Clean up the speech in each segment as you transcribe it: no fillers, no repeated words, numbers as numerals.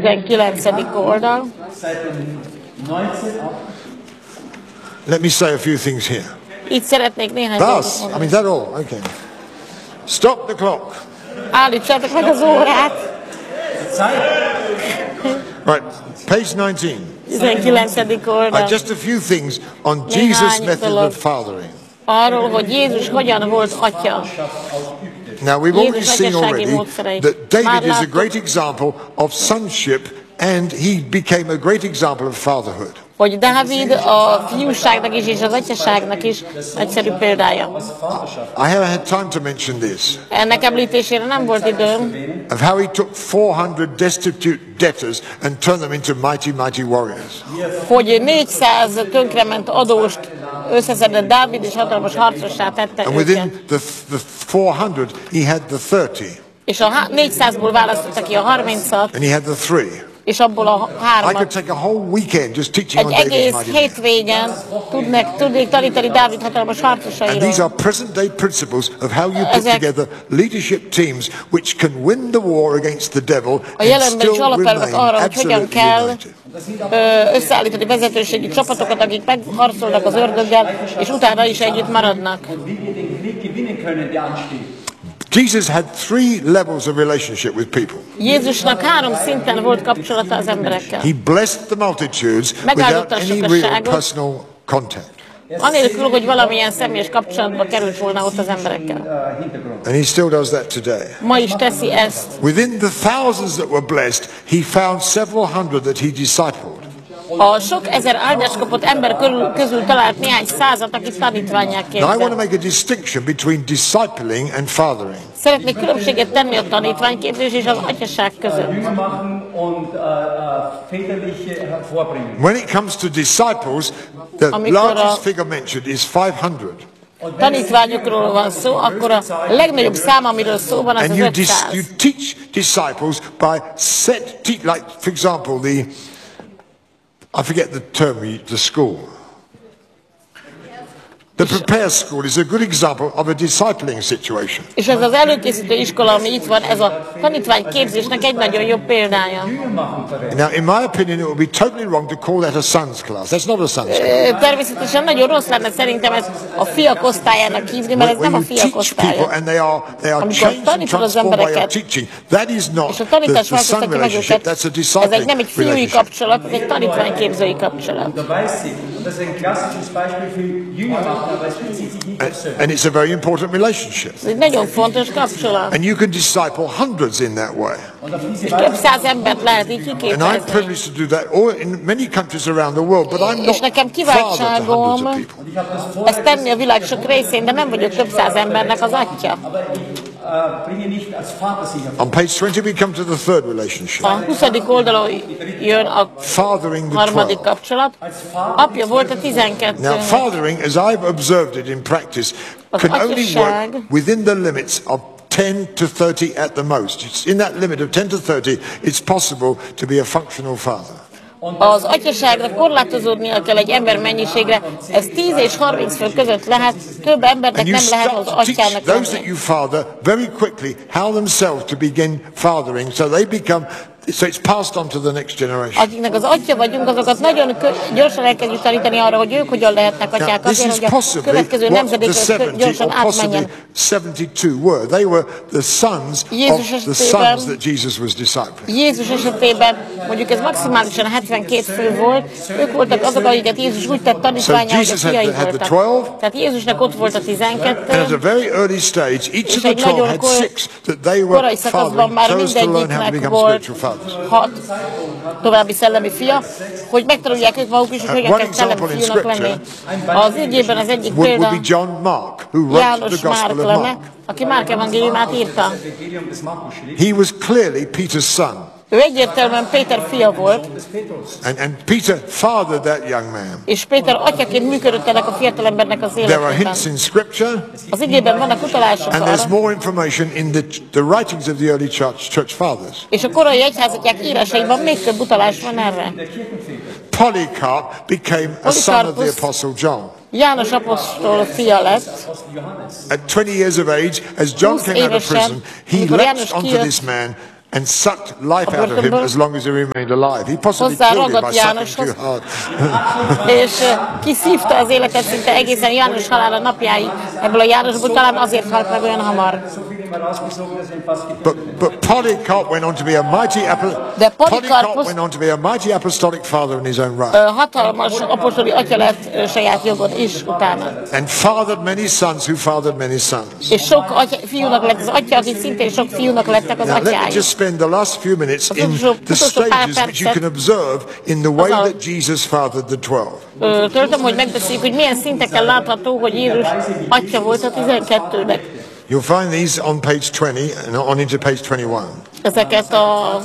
19. oldal. Let me say a few things here. Itt szeretnék néhány dolgot Thus, I mondani. mean, that all? Okay. Stop the clock. Állítsátok meg az órát. Right, page 19. 19. oldal. Just a few things on Jesus' method of fathering. Arról, hogy Jézus hogyan volt atya. Now, we've already seen already that David is a great example of sonship, and he became a great example of fatherhood. Hogy Dávid a fiúságnak is és az atyaságnak is egyszerű példája. I haven't had time to mention this. Ennek említésére nem volt időm. Of how he took 400 destitute debtors and turned them into mighty warriors. Hogy 400 tönkrement adóst összeszedett Dávid és hatalmas harcossá tette And őket. within the 400, he had the 30. És a 400-ból választotta ki a 30-at, And he had the 3. és abból a I could 3-at. take a whole weekend just teaching on Egy David's egész mighty men. hétvégen tudnék tanítani Dávid hatalmas And these harcosairól. are present-day principles of how you put Ezek- together leadership teams which can win the war against the devil A and jelenben is still alapelvek remain arra, hogy hogyan absolutely kell united. összeállítani vezetőségi csapatokat, akik megharcolnak az ördöggel, és utána is együtt maradnak. Jesus had 3 levels of relationship with people. Jézusnak 3 szinten volt kapcsolata az emberekkel. He blessed the multitudes without Megáldotta a any real sokaságot. personal contact. Anélkül, hogy valamilyen személyes kapcsolatba került volna ott az emberekkel. And he still does that today. Ma is teszi ezt. Within the thousands that were blessed, he found several hundred that he discipled. A sok ezer áldást kapott ember közül talált néhány százat, akit tanítvánnyá Now I want to képzett. make a distinction between discipling and fathering. Szeretnék különbséget tenni a tanítványképzés és az atyaság között. When it comes to disciples, the Amikor largest figure mentioned is 500. Tanítványokról van szó, akkor a legnagyobb szám, amiről szó van, az And az you 500. teach disciples by like for example I forget the term, the school. The Prepare School is a good example of a discipling situation. És ez az előkészítő iskola, ami itt van, ez a tanítványképzésnek egy nagyon jó példája. Now, in my opinion, it would be totally wrong to call that a son's class. That's not a son's class. Természetesen nagyon rossz lenne szerintem ezt a fiak osztályának hívni, mert ez When nem a you fiak teach people osztálya. and they are Amikor changed and tanítod az transformed by your embereket, teaching, that is not És a tanítás the son változtatja meg relationship, őket. that's a Ez discipling nem egy fiúi relationship. kapcsolat, ez egy tanítványképzői kapcsolat. Das ist ein klassisches Beispiel für Jüngermachen, aber es bezieht sich nicht auf Söhne. And it's a very important relationship. Ez egy nagyon fontos kapcsolat. And you can disciple hundreds in that way. És több száz embert lehet így And I'm kiképezni. privileged to do that all in many countries around the world, but I'm És not nekem father to hundreds kiváltságom of people. ezt tenni a világ sok részén, de nem vagyok több száz embernek az atya. Aber ich bringe nicht als Vater sie hervor. On page 20 we come to the third relationship. A 20. oldalon jön a Fathering the harmadik 12. kapcsolat. Apja volt a 12. Now, fathering, as I've observed it in practice, can only work within the limits of 10 to 30 at the most. It's in that limit of 10 to 30, it's possible to be a functional father. Az atyaságra korlátozódnia kell egy ember mennyiségre, ez 10 és 30 fő között lehet, több embernek And you nem lehet start az to teach atyának those that lenni. you father very quickly how themselves to begin fathering, so they become, so it's passed on to the next generation. Akiknek az atya vagyunk, azokat nagyon gyorsan elkezdjük tanítani arra, hogy ők hogyan lehetnek Now, atyák, this azért, is hogy a possibly következő what the nemzedékre 70 gyorsan or possibly átmenjen. 72 were. They were the sons Jézus of the esetében- sons that Jesus was discipling. Jézus esetében mondjuk ez maximálisan 72 fő volt, ők voltak azok, akiket Jézus úgy tett tanítvánnyá, hogy a Jesus had fiai the voltak. 12. Tehát Jézusnak ott volt a And at 12, a very early stage, each És of the egy 12 nagyon had korai- 6 that they were korai szakaszban fathering, már so as to learn how to mindegyiknek become volt spiritual fathers. 6 további szellemi fia, hogy megtanulják ők maguk is, hogy hogyan One kell szellemi example in fiúnak lenni. Az igében az egyik would példa be John Mark, who wrote János the Gospel Márk of lenne, Mark. aki Márk evangéliumát írta. Evangelium des Markus schrieb. He was clearly Peter's son. Ő egyértelműen Péter fia volt, And Peter fathered that young man. és Péter atyaként működött ennek a fiatalembernek az There are életében. hints in Scripture, Az igében vannak utalások and there's arra, more information in the writings of the early church fathers. és a korai egyházatják írásaiban még több utalás van erre. Polycarp became a son of the Apostle John. János apostol fia lett, At 20 years of age, as John 20 came out of évesen, prison, he amikor latched János onto kijött this man and sucked life out of him as long as he remained alive. He possibly killed him by sucking too hard. És kiszívta az életet szinte egészen János halála napjáig. Ebből a Jánosból talán azért halt meg olyan hamar. But Polycarp went on to be a mighty apostolic father in his own right. Hatalmas apostoli atya lett saját jogon is utána. And fathered many sons who fathered many sons. És sok fiúnak lett az atya, akik szintén sok fiúnak lettek az atyái. Let me just spend the last few minutes in the stages which you can observe in the way that Jesus fathered the 12. Töltöm, hogy megbeszéljük, hogy milyen szinteken látható, hogy Jézus atya volt a 12-nek. You'll find these on page 20 and on into page 21. Ezeket a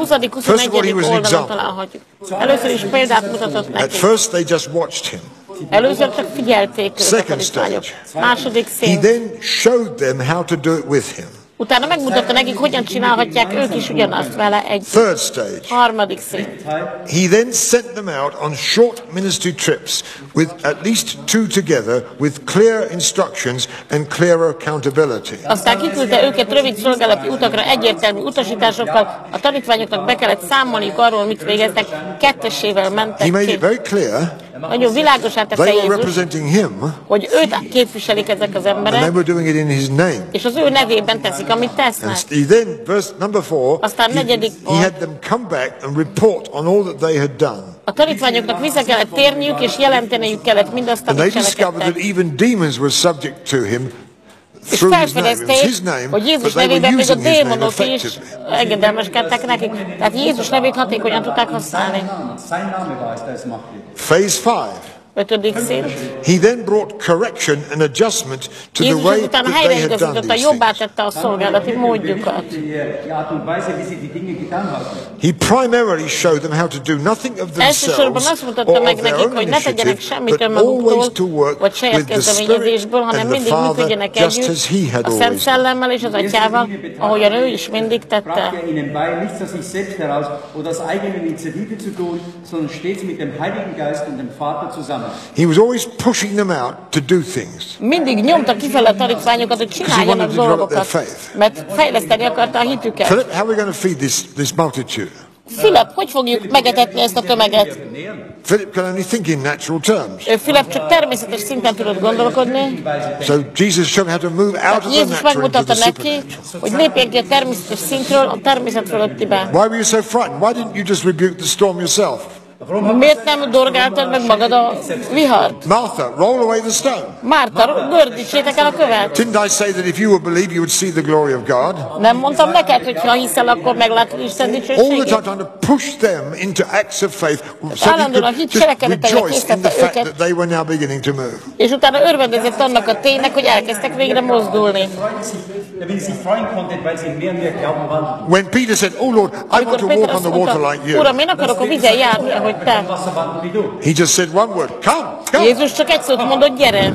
20.-21. oldalon találhatjuk. Először is példát mutatott neki. At first they just watched him. Először csak figyelték őt a Second tanítványok. stage. Második He szint. then showed them how to do it with him. Utána megmutatta nekik, hogyan csinálhatják ők is ugyanazt vele egy. Third stage. Harmadik szint. He then sent them out on short ministry trips with at least 2 together with clear instructions and clear accountability. Aztán kiküldte őket rövid szolgálati utakra egyértelmű utasításokkal. A tanítványoknak be kellett számolniuk arról, mit végeztek. Kettessével mentek. He made it very clear. Nagyon világosá tette They were Jézus, representing him, hogy őt képviselik ezek az and emberek, they were doing it in his name. és az ő nevében teszik, amit tesznek. And he then, verse number 4, Aztán negyedik he pont. had them come back and report on all that they had done. A tanítványoknak vissza kellett térniük, és jelenteniük kellett mindazt, And amit they discovered that cselekedtek. even demons were subject to him És through his name. It was felfedezték, his name, hogy but Jézus they were nevében még a using his name démonok is effectively. engedelmeskedtek nekik. Tehát Jézus nevét hatékonyan tudták használni. Sein Name weiß, das macht ihr. Phase 5. 5. szint. He then brought correction and adjustment to the Jézus way utána that they had done helyreigazította, these jobbá things. tette a szolgálati módjukat. Die Art und Weise, wie sie die Dinge getan haben. He primarily showed them how to do nothing of Elsősorban themselves azt or mutatta meg of their nekik, own hogy ne tegyenek initiative, semmit but always önmaguktól, to work vagy saját with the Spirit kezdeményezésből, hanem and the mindig Father, működjenek just együtt as He had a Szent always done. Szellemmel és az Atyával, ahogyan ő is mindig Brachte tette. er ihnen bei, nichts aus sich selbst heraus oder aus eigener Initiative zu tun, sondern stets mit dem Heiligen Geist und dem Vater zusammen. He was always pushing them out to do things. Mindig nyomta kifele a tanítványokat, hogy csináljanak dolgokat, mert fejleszteni akarta a hitüket. Philip, how are we going to feed this multitude? Filip, hogy fogjuk megetetni ezt a tömeget? Philip can only think in natural terms. Filip csak természetes szinten tudott gondolkodni. So Jesus showed him how to move out of the Jézus natural into megmutatta the neki, supernatural. hogy lépjen ki a természetes szintről a természet fölöttibe. Why were you so frightened? Why didn't you just rebuke the storm yourself? Miért nem dorgáltad meg magad a vihart? Martha, roll away the stone. Márta, gördítsétek el a követ. Didn't I say that if you would believe, you would see the glory of God? Nem mondtam neked, hogy ha hiszel, akkor meglátod Isten All the dicsőségét? time trying to push them into acts of faith so that Állandóan a you hit could just cselekedeteinek rejoice in the késztette fact őket. that they were now beginning to move. És utána örvendezett annak a ténynek, hogy elkezdtek végre mozdulni. Damit sie sich freuen konnten, weil sie mehr und mehr Glauben wandelten. When Peter said, "Oh Lord, I want Amikor to Péter walk on azt the water mondta, like you," Uram, én akarok a vízen járni, ahogy te. Wasser wandeln wie du. he just said one word, "Come, come." Jézus csak egy szót mondott, gyere.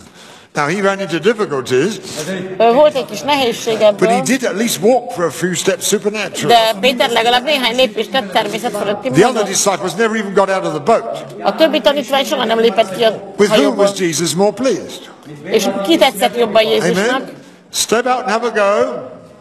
Now he ran into difficulties, Volt egy kis nehézség but he ebből, did at least walk for a few steps supernaturally. de Péter legalább néhány lépést tett természet fölötti The other módon. disciples never even got out of the boat. A többi tanítvány soha nem lépett ki a With whom hajóból. was Jesus more pleased? És ki tetszett jobban Jézusnak? Amen. Step out and have a go.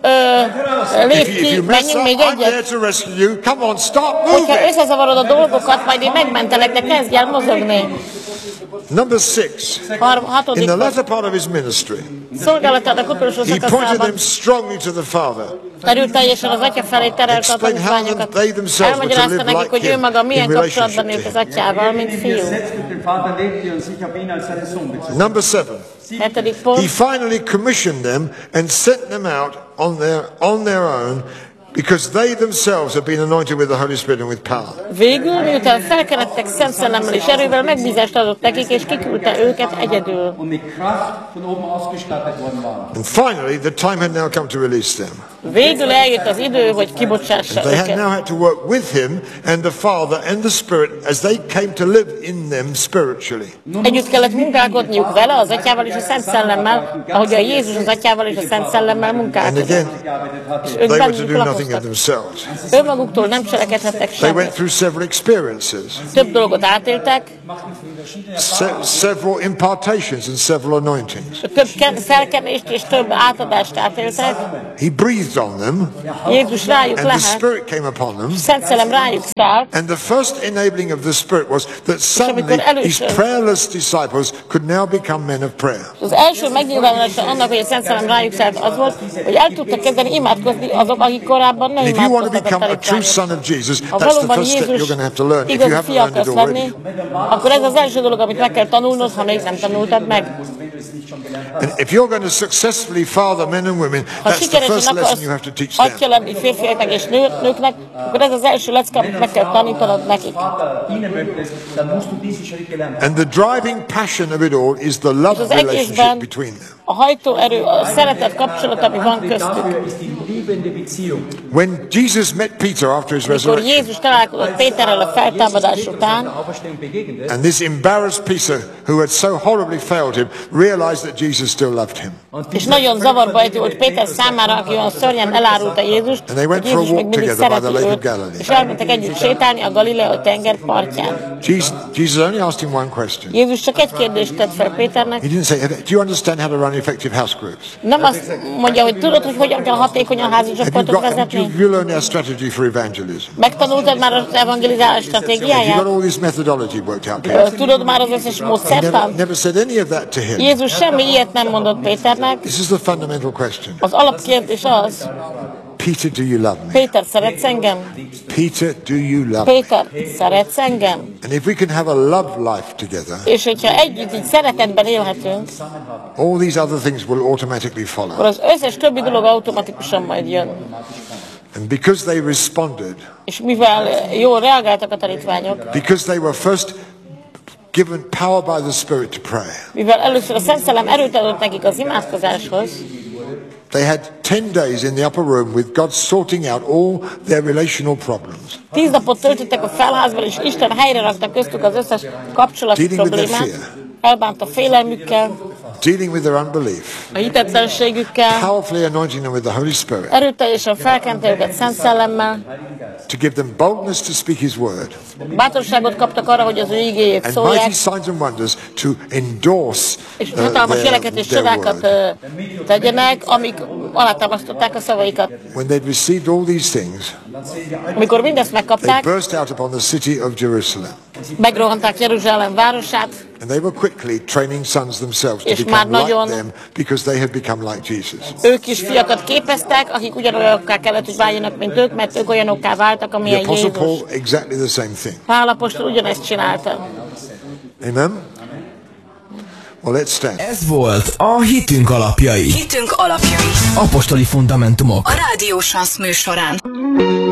Lép If you ki, mess menjünk up, még I'm there egyet. to rescue you. Come on, start Hogyha moving. összezavarod a dolgokat, majd én megmentelek, de kezdj el mozogni. Number 6. In Hatodik the pont. latter part of his ministry, Szolgálatának utolsó he pointed szakaszában them strongly to the Father. erőteljesen az Atya felé terelte a Explain how tanítványokat. they themselves were to Elmagyarázta live nekik, like hogy him ő maga milyen in kapcsolatban relationship élt to az Atyával, mint Wie er fiú. selbst mit dem Vater lebte und sich auf ihn als seinen Sohn bezog. Number 7. 7. He pont. finally commissioned them and sent them out on their own because they themselves have been anointed with the Holy Spirit and with power. Végül, miután felkeredtek Szent Szellemmel és erővel, megbízást adott nekik, és kiküldte őket egyedül. Und mit Kraft von oben ausgestattet worden waren. And finally, the time had now come to release them. Végül eljött az idő, hogy kibocsássa They had őket. now had to work with him and the Father and the Spirit as they came to live in them spiritually. Együtt kellett munkálkodniuk vele, az Atyával és a Szent Szellemmel, ahogy a Jézus az Atyával és a Szent Szellemmel And munkálkozott. again, Gearbeitet hat. És ők they were to bennük do nothing nothing of themselves. Önmaguktól nem cselekedhettek They went semmit. through several experiences, Több dolgot átéltek, several impartations and several anointings. több felkenést és több átadást átéltek. He breathed on them, Jézus rájuk and the lehet, Spirit came upon them. Szent Szellem rájuk szállt, And the first enabling of the Spirit was that suddenly amikor először- these prayerless disciples could now become men of prayer. az első megnyilvánulása annak, hogy a Szent Szellem rájuk szállt, az volt, hogy el tudtak kezdeni imádkozni azok, akik korábban nem And if you want to imádkoztak a become a true tanítványok. son of Jesus, Ha that's the valóban first step you're Jézus going to have to learn if you igazi haven't fia learned akarsz it already. lenni, akkor ez az első dolog, amit meg kell tanulnod, ha még nem tanultad meg. And if you're going to successfully father men and women, Ha that's the sikeresen first lesson akarsz you have to teach atya them. lenni férfiaknak és nőknek, akkor ez az első lecke, amit meg kell tanítanod nekik. dienen möchtest, dann musst du diese Schritte lernen. And the driving passion of it all is the love Az relationship egészben between them. a hajtóerő, a szeretet kapcsolat, ami van köztük. Dafür ist die liebende Beziehung. When Jesus met Peter after his Amikor resurrection, Jézus találkozott Péterrel a feltámadás Jesus után, der Auferstehung begegnete. and this embarrassed Peter, who had so horribly failed him, realized that Jesus still loved him. és nagyon zavarba ejtő volt Péter számára, aki olyan szörnyen elárulta Jézust, And they went hogy for a Jézus még walk mindig together by the szereti Lake of őt, Galilee. és elmentek együtt sétálni a Galileai tenger partján. Jesus only asked him one question. Jézus csak egy kérdést tett fel Péternek, He didn't say, do you understand how to run effective house groups? nem azt mondja, hogy tudod, hogy hogyan kell hatékonyan házicsoportot vezetni? Have you learned our strategy for evangelism? Megtanultad már az evangelizálás Have you got stratégiáját? all this methodology worked out, Peter? Tudod már az összes He módszertant? never said any of that to him. Jézus semmi ilyet nem mondott Péternek. This is the fundamental question. Az alapkérdés az, Peter, do you love me? Péter, szeretsz engem? Peter, do you love me? Péter, szeretsz engem? And if we can have a love life together, És hogyha együtt így szeretetben élhetünk, all these other things will automatically akkor follow. az összes többi dolog automatikusan majd jön. And because they responded, És mivel jól reagáltak a tanítványok, because they were first given power by the Spirit to pray, mivel először a Szent Szellem erőt adott nekik az imádkozáshoz, they had 10 days in the upper room with God sorting out all their relational problems, 10 napot töltöttek a felházban, és Isten helyre rakta köztük az összes kapcsolati Dealing with their problémát, elbánt a félelmükkel, dealing with their unbelief, a hitetlenségükkel, powerfully anointing them with the Holy Spirit erőteljesen felkente őket Szent Szellemmel, to give them boldness to speak His word, bátorságot kaptak arra, hogy az ő igéjét and szólják, mighty signs and wonders to endorse és hatalmas jeleket és their csodákat word. tegyenek, amik alátámasztották a szavaikat. When they'd received all these things, Amikor mindezt they megkapták, burst out upon the city of Jerusalem. megrohanták Jeruzsálem városát, And they were quickly training sons themselves to És become már nagyon- like them because they had become like Jesus. ők is fiakat képeztek, akik ugyanolyanokká kellett, hogy váljanak, mint ők, mert ők olyanokká váltak, The amilyen Apostle Jézus. Paul, exactly the same thing. Pál apostol ugyanezt csinálta. Amen? Well, let's stand. Ez volt a Hitünk alapjai. Hitünk alapjai. Apostoli fundamentumok. A Rádió Sansz műsorán.